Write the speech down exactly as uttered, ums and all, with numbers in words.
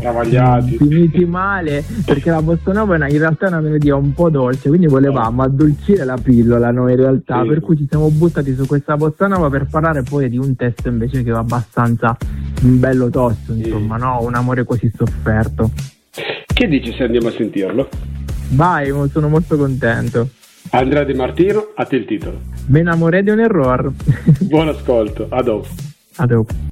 travagliati, finiti male, perché la bossa nova in realtà è una melodia un po' dolce, quindi volevamo addolcire la pillola noi in realtà, sì. Per cui ci siamo buttati su questa bossa nova per parlare poi di un testo invece che va abbastanza bello tosto, insomma, sì. No? Un amore così sofferto. Che dici se andiamo a sentirlo? Vai, sono molto contento. Andrea Di Martino, a te il titolo. Me enamoré de un error. Buon ascolto, a dopo. A dopo.